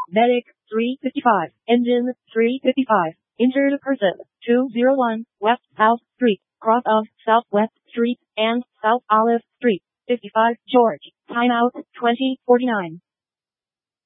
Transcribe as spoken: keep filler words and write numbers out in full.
Medic, three fifty-five. Engine, three fifty-five. Injured person, two oh one, West South Street, cross of Southwest Street and South Olive Street, fifty-five George. Timeout, twenty forty-nine.